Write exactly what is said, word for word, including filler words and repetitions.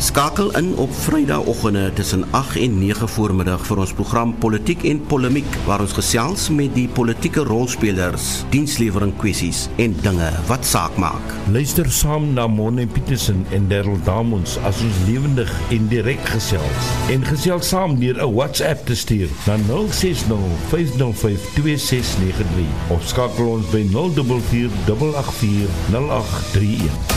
Skakel in op Vrydagoggende tussen agt en nege voormiddag vir ons program Politiek en Polemiek, waar ons gesels met die politieke rolspelers, dienslewering kwessies en dinge wat saak maak. Luister saam na Mone Petersen en Darryl Damons as ons lewendig en direk gesels. En gesels saam deur 'n WhatsApp te stuur na nul ses nul vyf nul vyf twee ses nege drie of skakel ons by nul vier vier agt agt vier nul agt drie een.